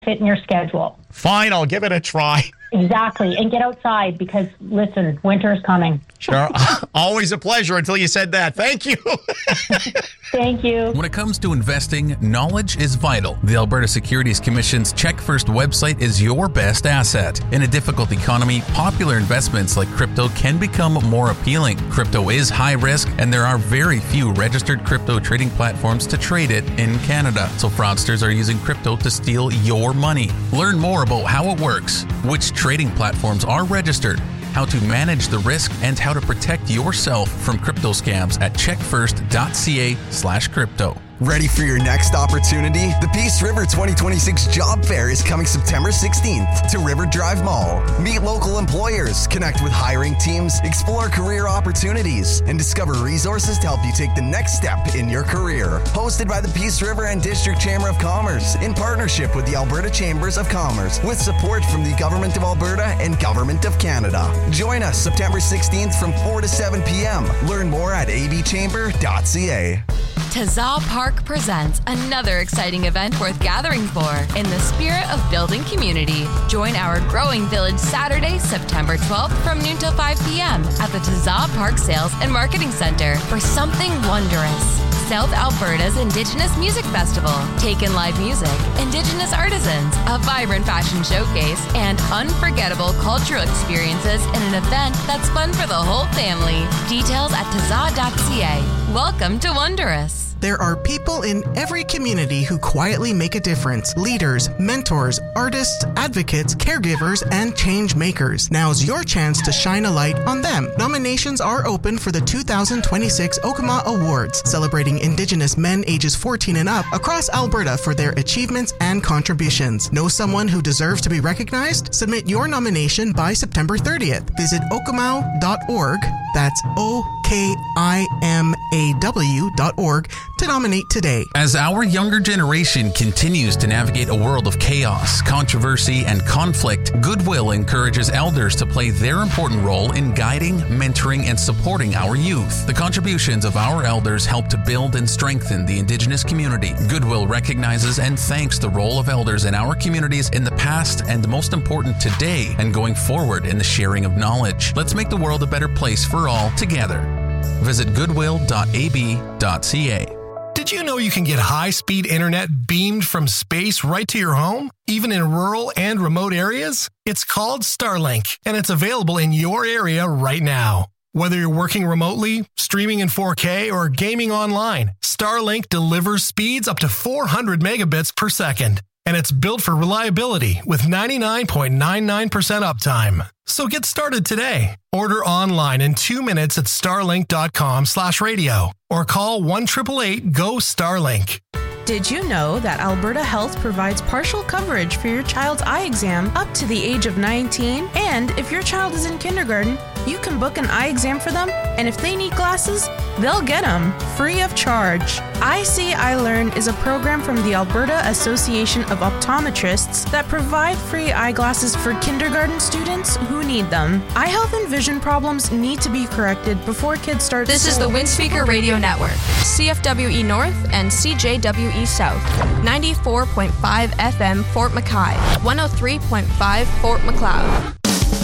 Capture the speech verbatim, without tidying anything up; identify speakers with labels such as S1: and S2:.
S1: fit in your schedule.
S2: Fine, I'll give it a try.
S1: Exactly. And get outside because, listen, winter is coming.
S2: Sure. Always a pleasure until you said that. Thank you.
S1: Thank you.
S3: When it comes to investing, knowledge is vital. The Alberta Securities Commission's Check First website is your best asset. In a difficult economy, popular investments like crypto can become more appealing. Crypto is high risk, and there are very few registered crypto trading platforms to trade it in Canada. So fraudsters are using crypto to steal your money. Learn more about how it works, which trading platforms are registered, how to manage the risk, and how to protect yourself from crypto scams at checkfirst.ca slash crypto.
S4: Ready for your next opportunity? The Peace River twenty twenty-six Job Fair is coming September sixteenth to River Drive Mall. Meet local employers, connect with hiring teams, explore career opportunities, and discover resources to help you take the next step in your career. Hosted by the Peace River and District Chamber of Commerce in partnership with the Alberta Chambers of Commerce with support from the Government of Alberta and Government of Canada. Join us September sixteenth from four to seven p.m. Learn more at a b chamber dot c a.
S5: Taza Park presents another exciting event worth gathering for in the spirit of building community. Join our growing village Saturday, September twelfth from noon till five p.m. at the Taza Park Sales and Marketing Center for something wondrous. South Alberta's Indigenous Music Festival, Take In Live Music, Indigenous Artisans, a vibrant fashion showcase, and unforgettable cultural experiences in an event that's fun for the whole family. Details at taza dot c a. Welcome to Wondrous.
S6: There are people in every community who quietly make a difference. Leaders, mentors, artists, advocates, caregivers, and change makers. Now's your chance to shine a light on them. Nominations are open for the two thousand twenty-six Okama Awards, celebrating Indigenous men ages fourteen and up across Alberta for their achievements and contributions. Know someone who deserves to be recognized? Submit your nomination by September thirtieth. Visit okamau dot org. That's O K I M A W dot org to nominate today.
S3: As our younger generation continues to navigate a world of chaos, controversy, and conflict, Goodwill encourages elders to play their important role in guiding, mentoring, and supporting our youth. The contributions of our elders help to build and strengthen the Indigenous community. Goodwill recognizes and thanks the role of elders in our communities in the past and, most important, today and going forward in the sharing of knowledge. Let's make the world a better place for all together. Visit goodwill dot a b dot c a.
S7: Did you know you can get high-speed internet beamed from space right to your home, even in rural and remote areas? It's called Starlink, and it's available in your area right now. Whether you're working remotely, streaming in four K, or gaming online, Starlink delivers speeds up to four hundred megabits per second. And it's built for reliability with ninety-nine point nine nine percent uptime. So get started today. Order online in two minutes at starlink.com slash radio or call one eight eight eight, G O, STARLINK.
S8: Did you know that Alberta Health provides partial coverage for your child's eye exam up to the age of nineteen? And if your child is in kindergarten, you can book an eye exam for them, and if they need glasses, they'll get them free of charge. I See, I Learn is a program from the Alberta Association of Optometrists that provide free eyeglasses for kindergarten students who need them. Eye health and vision problems need to be corrected before kids start
S5: This
S8: school.
S5: is the Windspeaker Radio Network, C F W E North and C J W E South, ninety-four point five F M Fort Mackay, one oh three point five Fort Macleod.